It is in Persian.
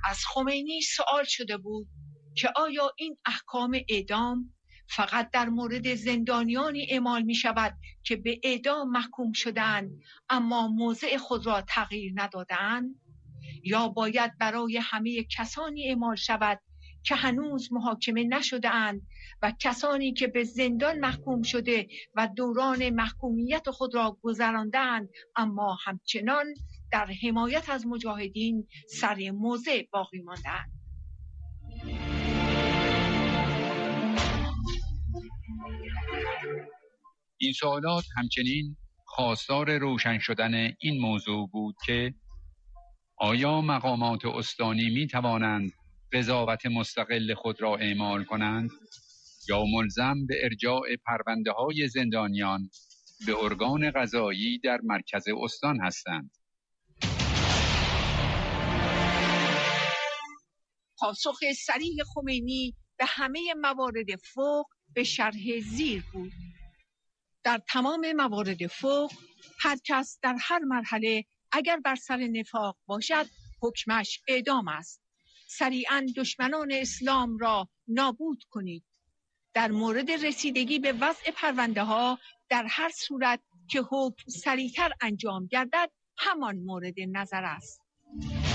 از خمینی سوال شده بود که آیا این احکام اعدام فقط در مورد زندانیانی اعمال می شود که به اعدام محکوم شدند اما موضع خود را تغییر ندادند، یا باید برای همه کسانی اعمال شود که هنوز محاکمه نشده‌اند و کسانی که به زندان محکوم شده و دوران محکومیت خود را گذراندند اما همچنان در حمایت از مجاهدین سر موضع باقی ماندند. این سوالات همچنین خواستار روشن شدن این موضوع بود که آیا مقامات استانی می توانند قضاوت مستقل خود را اعمال کنند یا ملزم به ارجاع پرونده های زندانیان به ارگان قضایی در مرکز استان هستند؟ پاسخ صریح خمینی به همه موارد فوق به شرح زیر بود. در تمام موارد فوق هر کس در هر مرحله اگر بر سر نفاق باشد حکمش اعدام است. سریعاً دشمنان اسلام را نابود کنید. در مورد رسیدگی به وضع پرونده ها در هر صورت که حکم سریعتر انجام گردد همان مورد نظر است.